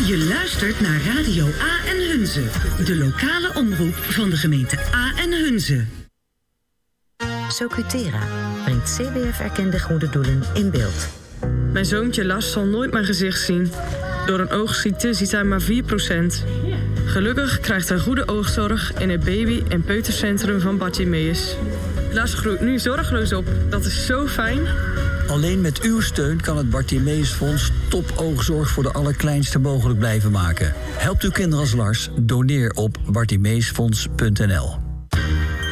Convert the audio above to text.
Je luistert naar Radio A en Hunze, de lokale omroep van de gemeente A en Hunze. Socutera brengt CBF-erkende goede doelen in beeld. Mijn zoontje Lars zal nooit mijn gezicht zien. Door een oogziekte ziet hij maar 4%. Gelukkig krijgt hij goede oogzorg in het baby- en peutercentrum van Bartimeus. Lars groeit nu zorgeloos op. Dat is zo fijn. Alleen met uw steun kan het Bartimeusfonds topoogzorg voor de allerkleinste mogelijk blijven maken. Helpt uw kinderen als Lars? Doneer op bartimeusfonds.nl.